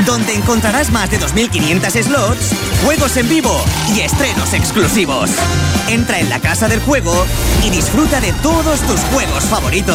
donde encontrarás más de 2.500 slots, juegos en vivo y estrenos exclusivos. Entra en la casa del juego y disfruta de todos tus juegos favoritos.